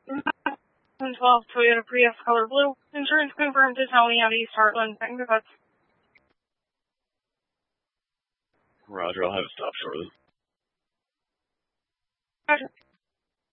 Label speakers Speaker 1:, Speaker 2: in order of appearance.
Speaker 1: 2012 Toyota Prius color blue. Insurance confirmed to Tony out East Heartland. Thank you.
Speaker 2: Roger, I'll have it stopped shortly.
Speaker 1: Roger.